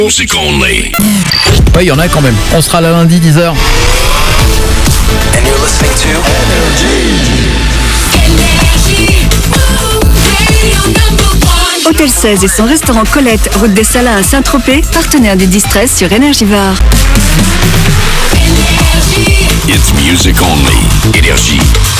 Music only. Ouais, il y en a quand même. On sera là lundi 10h. And you're listening to Hôtel 16 et son restaurant Colette, route des Salins à Saint-Tropez, partenaire du Distress sur Énergivore. It's music only. Énergie.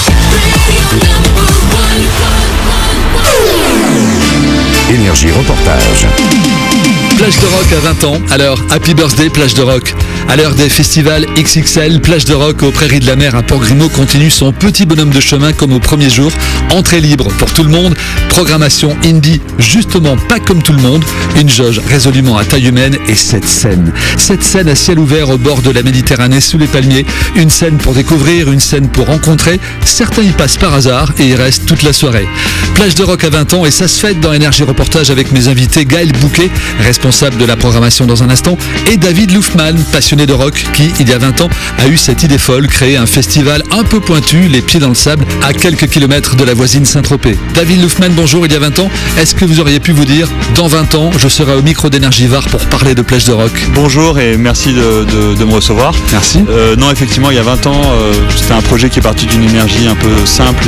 Énergie reportage. Plage de Rock à 20 ans, alors Happy Birthday Plage de Rock. À l'heure des festivals XXL, Plage de Rock aux Prairies de la Mer à Port-Grimaud continue son petit bonhomme de chemin comme au premier jour. Entrée libre pour tout le monde, programmation indie justement pas comme tout le monde, une jauge résolument à taille humaine et cette scène à ciel ouvert au bord de la Méditerranée sous les palmiers, une scène pour découvrir, une scène pour rencontrer, certains y passent par hasard et y restent toute la soirée. Plage de Rock à 20 ans et ça se fête dans Énergie Reportage avec mes invités Gaël Bouquet, responsable de la programmation dans un instant, et David Loufman, passionné de rock qui, il y a 20 ans, a eu cette idée folle, créer un festival un peu pointu, les pieds dans le sable, à quelques kilomètres de la voisine Saint-Tropez. David Loufman, bonjour, il y a 20 ans, est-ce que vous auriez pu vous dire, dans 20 ans, je serai au micro d'Énergivore pour parler de Plage de Rock? Bonjour et merci de me recevoir. Merci. Non, effectivement, il y a 20 ans, c'était un projet qui est parti d'une énergie un peu simple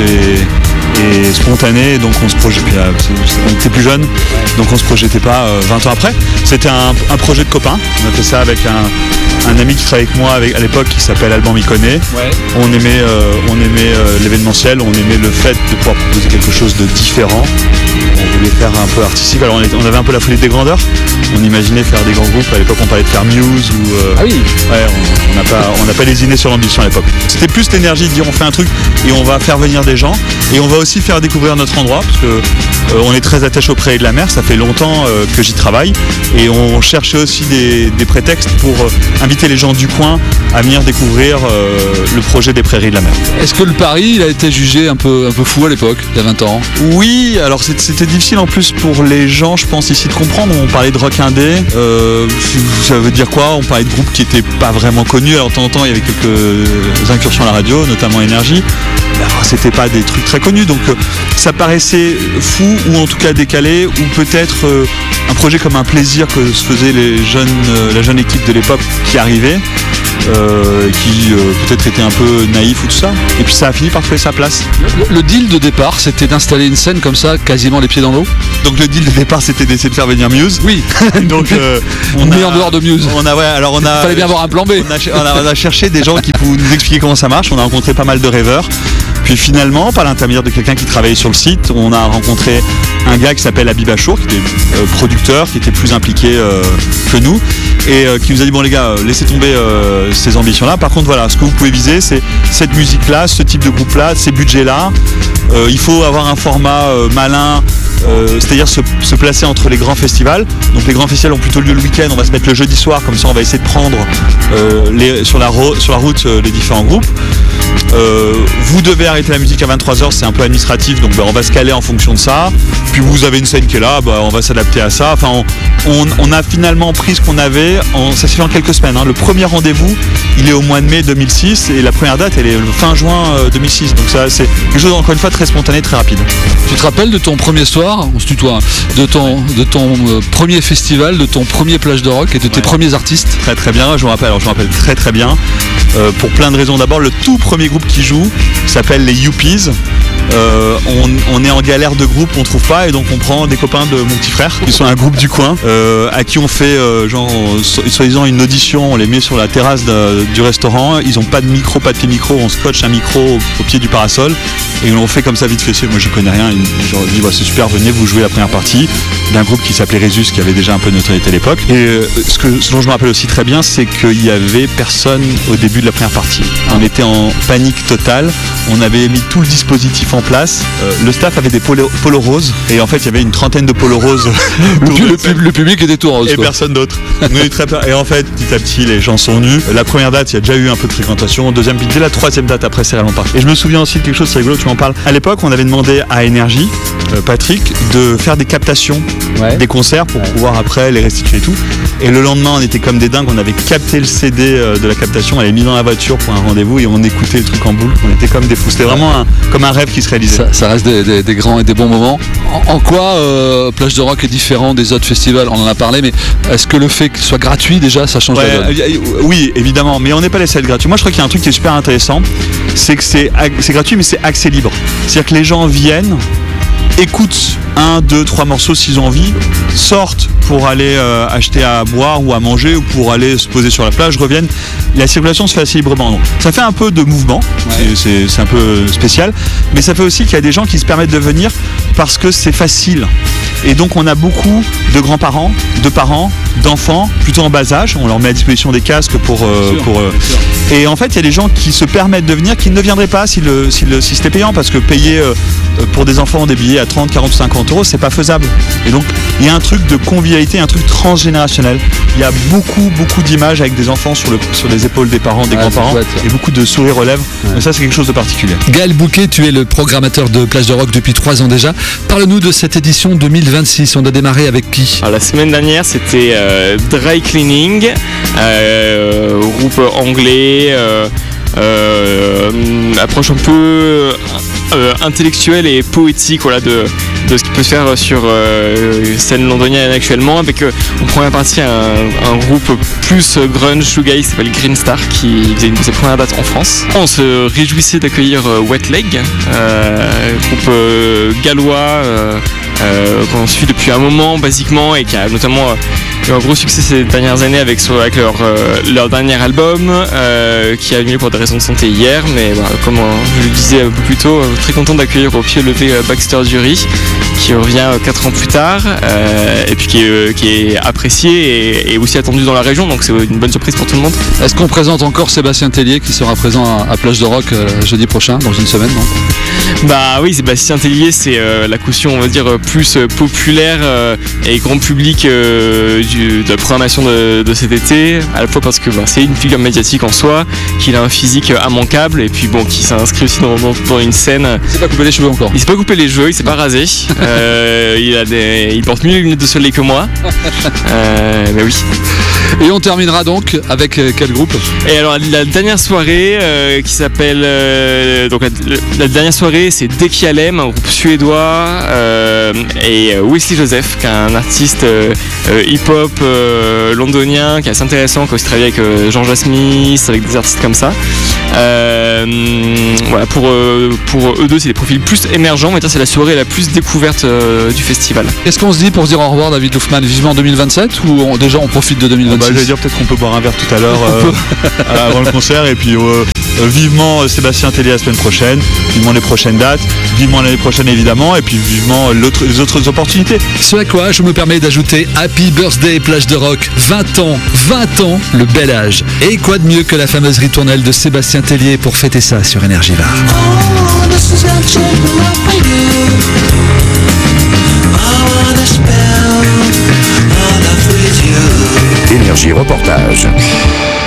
et spontanée, donc on se projetait, on était plus jeune, donc on se projetait pas 20 ans après. C'était un projet de copains, on a fait ça avec un ami qui travaillait avec moi à l'époque qui s'appelle Alban Miconnet. Ouais. On aimait l'événementiel, on aimait le fait de pouvoir proposer quelque chose de différent. On voulait faire un peu artistique, alors on avait un peu la folie des grandeurs, on imaginait faire des grands groupes, à l'époque on parlait de faire Muse ou... Ah oui. Ouais, on n'a pas lésiné sur l'ambition à l'époque. C'était plus l'énergie de dire on fait un truc et on va faire venir des gens et on va aussi faire découvrir notre endroit parce que on est très attaché aux Prairies de la Mer, ça fait longtemps que j'y travaille et on cherchait aussi des prétextes pour inviter les gens du coin à venir découvrir le projet des Prairies de la Mer. Est-ce que le pari il a été jugé un peu fou à l'époque, il y a 20 ans? Oui, alors c'était difficile en plus pour les gens, je pense ici de comprendre. On parlait de rock indé, ça veut dire quoi? On parlait de groupes qui n'étaient pas vraiment connus. Alors de temps en temps il y avait quelques incursions à la radio, notamment Énergie. Alors, c'était pas des trucs très connus, donc ça paraissait fou ou en tout cas décalé, ou peut-être un projet comme un plaisir que se faisaient la jeune équipe de l'époque qui arrivait, qui peut-être était un peu naïf ou tout ça. Et puis ça a fini par trouver sa place. Le deal de départ, c'était d'installer une scène comme ça, quasiment les pieds dans l'eau. Donc le deal de départ, c'était d'essayer de faire venir Muse. Oui. Donc on est en dehors de Muse. Il fallait bien avoir un plan B. On a cherché des gens qui pouvaient nous expliquer comment ça marche. On a rencontré pas mal de rêveurs. Puis finalement, par l'intermédiaire de quelqu'un qui travaillait sur le site, on a rencontré un gars qui s'appelle Habib Achour, qui était producteur, qui était plus impliqué que nous, et qui nous a dit bon les gars, laissez tomber ces ambitions-là. Par contre voilà, ce que vous pouvez viser, c'est cette musique-là, ce type de groupe-là, ces budgets-là. Il faut avoir un format malin. C'est-à-dire se placer entre les grands festivals. Donc les grands festivals ont plutôt lieu le week-end, on va se mettre le jeudi soir, comme ça on va essayer de prendre sur la route les différents groupes. Vous devez arrêter la musique à 23h, c'est un peu administratif, donc on va se caler en fonction de ça. Puis vous avez une scène qui est là, on va s'adapter à ça. Enfin, on a finalement pris ce qu'on avait, ça s'est fait en quelques semaines. Le premier rendez-vous, il est au mois de mai 2006 et la première date, elle est le fin juin 2006. Donc ça, c'est quelque chose encore une fois très spontané, très rapide. Tu te rappelles de ton premier soir, on se tutoie, de ton premier festival, de ton premier Plage de Rock et de tes premiers artistes? Très très bien, je me rappelle très très bien. Pour plein de raisons. D'abord, le tout premier groupe qui joue s'appelle les Youpies. On est en galère de groupe, on trouve pas, et donc on prend des copains de mon petit frère qui sont un groupe du coin, à qui on fait soi-disant une audition. On les met sur la terrasse du restaurant, ils ont pas de micro, pas de pied micro, on scotche un micro au pied du parasol et on fait comme ça vite fait. Moi j'y connais rien, je leur dis c'est super, venez vous jouer la première partie d'un groupe qui s'appelait Résus, qui avait déjà un peu de notoriété à l'époque. Et ce dont je me rappelle aussi très bien, c'est qu'il y avait personne au début de la première partie. On était en panique totale, on avait mis tout le dispositif en place. Le staff avait des polos roses et en fait il y avait une trentaine de polos roses. Le public était tout rose. Et quoi. Personne d'autre. Et en fait petit à petit les gens sont venus. La première date il y a déjà eu un peu de fréquentation. Deuxième, dès la troisième date après c'est vraiment parti. Et je me souviens aussi de quelque chose, c'est rigolo, tu m'en parles. À l'époque on avait demandé à Énergie, Patrick, de faire des captations des concerts pour pouvoir après les restituer et tout. Et le lendemain on était comme des dingues, on avait capté le CD de la captation, on l'avait mis dans la voiture pour un rendez-vous et on écoutait le truc en boucle. On était comme des fous. C'était vraiment comme un rêve qui se réalisaient. Ça reste des grands et des bons moments. En quoi Plage de Rock est différent des autres festivals? On en a parlé, mais est-ce que le fait qu'il soit gratuit déjà, ça change la donne? Oui, évidemment, mais on n'est pas les seuls gratuits. Moi, je crois qu'il y a un truc qui est super intéressant, c'est que c'est gratuit, mais c'est accès libre. C'est-à-dire que les gens viennent, écoutent 1, 2, 3 morceaux s'ils ont envie, sortent pour aller acheter à boire ou à manger ou pour aller se poser sur la plage, reviennent. La circulation se fait assez librement. Donc, ça fait un peu de mouvement, c'est un peu spécial, mais ça fait aussi qu'il y a des gens qui se permettent de venir parce que c'est facile. Et donc on a beaucoup de grands-parents, de parents, d'enfants, plutôt en bas âge. On leur met à disposition des casques pour Et en fait, il y a des gens qui se permettent de venir qui ne viendraient pas si c'était payant, parce que payer pour des enfants des billets à 30, 40, 50 euros, c'est pas faisable. Et donc, il y a un truc de convivialité, un truc transgénérationnel. Il y a beaucoup d'images avec des enfants sur les épaules des parents, des grands-parents, et beaucoup de sourires aux lèvres. Donc ça, c'est quelque chose de particulier. Gaël Bouquet, tu es le programmateur de Plage de Rock depuis 3 ans déjà. Parle-nous de cette édition 2026. On a démarré avec qui? Alors, la semaine dernière, c'était Dry Cleaning, groupe anglais, approche un peu intellectuelle et poétique, voilà, de ce qui peut se faire sur scène londonienne actuellement, avec en première partie un groupe plus grunge shoegaze qui s'appelle Green Star, qui faisait une de ses premières dates en France. On se réjouissait d'accueillir Wet Leg, groupe gallois qu'on suit depuis un moment basiquement, et qui a notamment eu un gros succès ces dernières années avec leur dernier album, qui a annulé pour des raisons de santé hier, mais voilà, comme je le disais un peu plus tôt, très content d'accueillir au pied levé Baxter Dury, qui revient 4 ans plus tard, et puis qui est apprécié et aussi attendu dans la région, donc c'est une bonne surprise pour tout le monde. Est-ce qu'on présente encore Sébastien Tellier qui sera présent à Plage de Rock jeudi prochain, dans une semaine, non? Bah oui, Sébastien Tellier, c'est la caution, on va dire, plus populaire et grand public de la programmation de cet été, à la fois parce que c'est une figure médiatique en soi, qu'il a un physique immanquable, et puis bon, qui s'inscrit aussi dans une scène. Il s'est pas coupé les cheveux encore. Il s'est pas coupé les cheveux, il s'est pas rasé. Il porte mieux les lunettes de soleil que moi. Mais oui. Et on terminera donc avec quel groupe? Et alors la dernière soirée qui s'appelle la dernière soirée, c'est Dekialem, un groupe suédois, et Wesley Joseph, qui est un artiste hip-hop londonien, qui est assez intéressant, qui a aussi travaillé avec Jean Smith, avec des artistes comme ça. Voilà, pour eux deux, c'est des profils plus émergents, on va dire, c'est la soirée la plus découverte du festival. Qu'est-ce qu'on se dit pour se dire au revoir, David Loufman? Vivement 2027, ou déjà on profite de 2026? Je vais dire, peut-être qu'on peut boire un verre tout à l'heure avant le concert, et puis vivement Sébastien Tellier la semaine prochaine, vivement les prochaines dates, vivement l'année prochaine évidemment, et puis vivement les autres opportunités. Ce à quoi je me permets d'ajouter Happy Birthday Plage de Rock, 20 ans, le bel âge. Et quoi de mieux que la fameuse ritournelle de Sébastien Tellier pour fêter ça sur Énergie Var. Énergie Reportage.